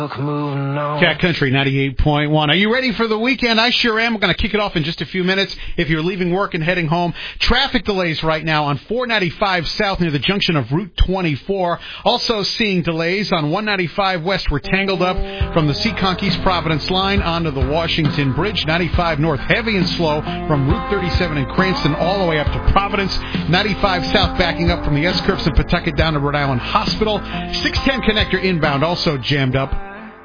Cat Country 98.1. Are you ready for the weekend? I sure am. We're going to kick it off in just a few minutes. If you're leaving work and heading home, traffic delays right now on 495 South near the junction of Route 24. Also seeing delays on 195 West. We're tangled up from the Seekonk East Providence line onto the Washington Bridge. 95 North, heavy and slow from Route 37 in Cranston all the way up to Providence. 95 South backing up from the S-Curves in Pawtucket down to Rhode Island Hospital. 610 connector inbound also jammed up.